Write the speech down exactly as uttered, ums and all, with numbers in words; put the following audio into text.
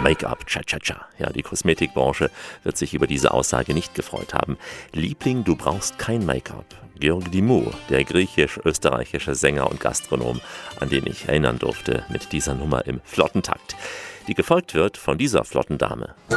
Make-up, cha-cha-cha. Ja, die Kosmetikbranche wird sich über diese Aussage nicht gefreut haben. Liebling, du brauchst kein Make-up. Georg Dimoux, der griechisch-österreichische Sänger und Gastronom, an den ich erinnern durfte mit dieser Nummer im Flottentakt, die gefolgt wird von dieser flotten Dame.